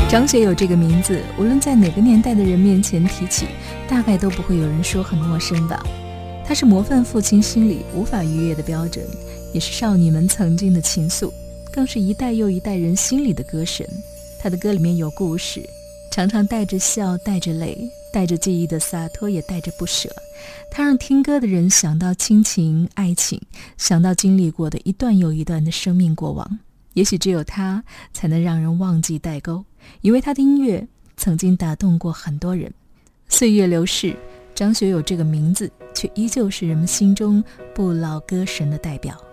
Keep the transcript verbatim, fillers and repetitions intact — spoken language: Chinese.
张学友这个名字，无论在哪个年代的人面前提起，大概都不会有人说很陌生吧。他是模范父亲心里无法逾越的标准，也是少女们曾经的情愫，更是一代又一代人心里的歌神。他的歌里面有故事，常常带着笑，带着泪，带着记忆的洒脱，也带着不舍。他让听歌的人想到亲情、爱情，想到经历过的一段又一段的生命过往。也许只有他才能让人忘记代沟，因为他的音乐曾经打动过很多人。岁月流逝，张学友这个名字却依旧是人们心中不老歌神的代表。